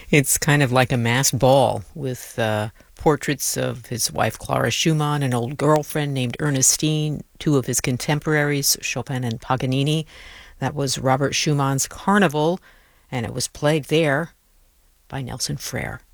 It's kind of like a mass ball with portraits of his wife Clara Schumann, an old girlfriend named Ernestine, two of his contemporaries, Chopin and Paganini. That was Robert Schumann's Carnival, and it was played there by Nelson Frere.